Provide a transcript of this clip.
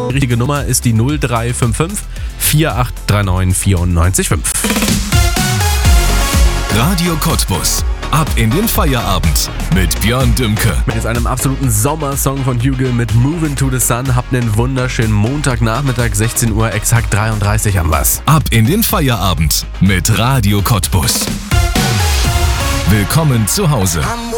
Die richtige Nummer ist die 0355 4839 94,5. Radio Cottbus. Ab in den Feierabend mit Björn Dümke. Mit jetzt einem absoluten Sommersong von Hugo mit Movin' to the Sun. Habt einen wunderschönen Montagnachmittag, 16 Uhr, exakt 33 am was. Ab in den Feierabend mit Radio Cottbus. Willkommen zu Hause.